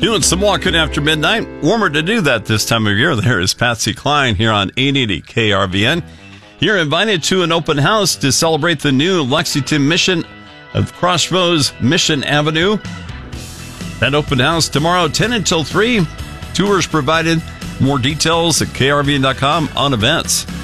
Doing some walking after midnight. Warmer to do that this time of year. There is Patsy Cline here on 880 KRVN. You're invited to an open house to celebrate the new Lexington mission of Crossroads Mission Avenue. That open house tomorrow, 10 until 3. Tours provided. More details at krvn.com on events.